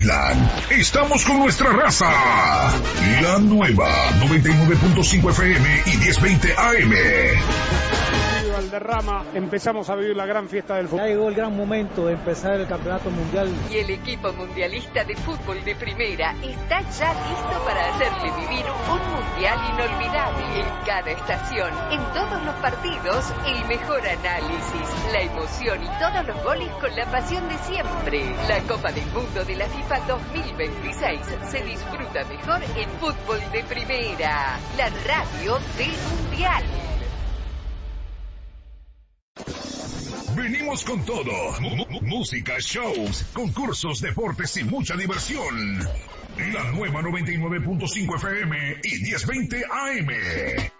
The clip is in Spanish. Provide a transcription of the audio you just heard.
Maryland. Estamos con nuestra raza. La nueva 99.5 FM y 1020 AM. Valderrama, empezamos a vivir la gran fiesta del fútbol. Ya llegó el gran momento de empezar el campeonato mundial. Y el equipo mundialista de fútbol de primera está ya listo para hacerle vivir un mundial inolvidable. En cada estación, en todos los partidos, el mejor análisis, la emoción y todos los goles con la pasión de siempre. La Copa del Mundo de la FIFA 2026 se disfruta mejor en fútbol de primera, la radio del mundial. Venimos con todo. Música, shows, concursos, deportes y mucha diversión. La nueva 99.5 FM y 1020 AM.